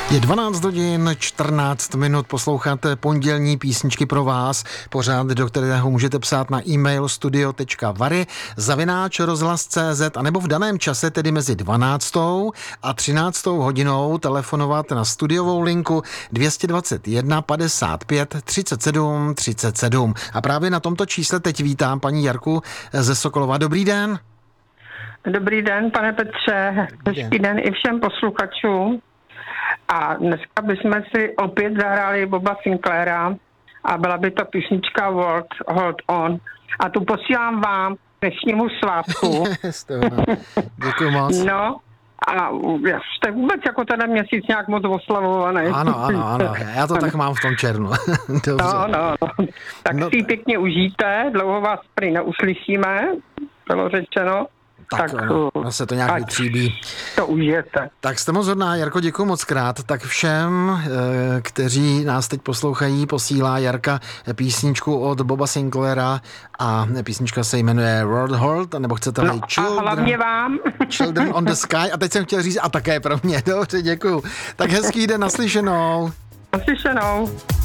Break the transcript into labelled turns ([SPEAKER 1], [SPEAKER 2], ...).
[SPEAKER 1] Je 12 hodin 14 minut, posloucháte pondělní písničky pro vás, pořád, do kterého můžete psát na e-mail studio.vary@rozhlas.cz a nebo v daném čase, tedy mezi 12. a 13. hodinou, telefonovat na studiovou linku 221 55 37 37. A právě na tomto čísle teď vítám paní Jarku ze Sokolova. Dobrý den.
[SPEAKER 2] Dobrý den, pane Petře. Hezký den i všem posluchačům. A dneska bychom si opět zahráli Boba Sinclaira a byla by to písnička Hold On. A tu posílám vám k dnešnímu svátku.
[SPEAKER 1] Děkuji moc.
[SPEAKER 2] No, a jste vůbec jako ten měsíc nějak moc oslavovaný.
[SPEAKER 1] Ano. Já to tak mám v tom červnu. Dobře.
[SPEAKER 2] No. Tak si ji pěkně užijte, dlouho vás prý neuslyšíme, bylo řečeno.
[SPEAKER 1] Tak ono se to nějak vytříbí.
[SPEAKER 2] To užijete.
[SPEAKER 1] Tak jste moc hodná, Jarko, děkuji moc krát. Tak všem, kteří nás teď poslouchají, posílá Jarka písničku od Boba Sinclaira a písnička se jmenuje World Hold, nebo chcete-li
[SPEAKER 2] Children, a hlavně vám.
[SPEAKER 1] Children on the Sky. A teď jsem chtěl říct, a také pro mě. Dobře, děkuji. Tak hezký den, naslyšenou.
[SPEAKER 2] Naslyšenou.